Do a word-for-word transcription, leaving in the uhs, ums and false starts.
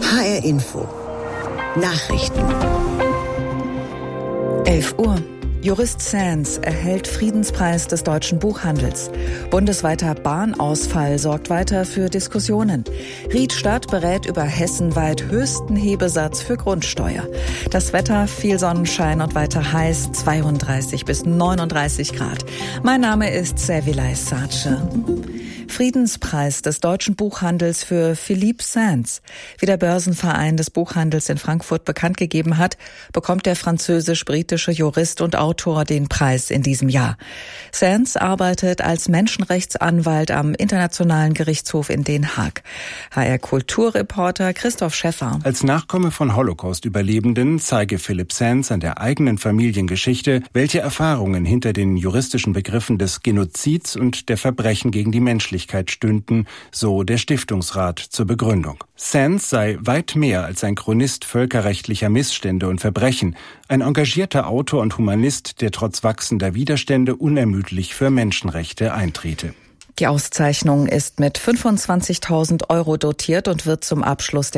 H R Info. Nachrichten. elf Uhr. Jurist Sands erhält Friedenspreis des deutschen Buchhandels. Bundesweiter Bahnausfall sorgt weiter für Diskussionen. Riedstadt berät über hessenweit höchsten Hebesatz für Grundsteuer. Das Wetter, viel Sonnenschein und weiter heiß, zweiunddreißig bis neununddreißig Grad. Mein Name ist Servilay Sace. Friedenspreis des deutschen Buchhandels für Philippe Sands. Wie der Börsenverein des Buchhandels in Frankfurt bekannt gegeben hat, bekommt der französisch-britische Jurist und Autor den Preis in diesem Jahr. Sands arbeitet als Menschenrechtsanwalt am Internationalen Gerichtshof in Den Haag. H R-Kulturreporter Christoph Schäffer. Als Nachkomme von Holocaust-Überlebenden zeige Philippe Sands an der eigenen Familiengeschichte, welche Erfahrungen hinter den juristischen Begriffen des Genozids und der Verbrechen gegen die Menschlichkeit stünden, so der Stiftungsrat zur Begründung. Sands sei weit mehr als ein Chronist völkerrechtlicher Missstände und Verbrechen, ein engagierter Autor und Humanist, der trotz wachsender Widerstände unermüdlich für Menschenrechte eintrete. Die Auszeichnung ist mit fünfundzwanzigtausend Euro dotiert und wird zum Abschluss der